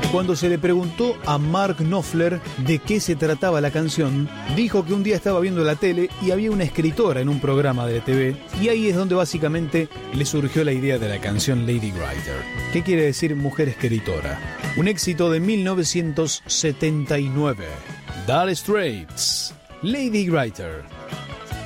Cuando se le preguntó a Mark Knopfler de qué se trataba la canción, dijo que un día estaba viendo la tele y había una escritora en un programa de TV, y ahí es donde básicamente le surgió la idea de la canción Lady Writer. ¿Qué quiere decir mujer escritora? Un éxito de 1979. Dire Straits, Lady Writer.